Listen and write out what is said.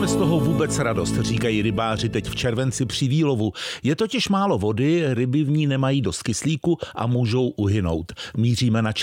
nemáme z toho vůbec radost, říkají rybáři teď v červenci při výlovu. Je totiž málo vody, ryby v ní nemají dost kyslíku a můžou uhynout. Míříme na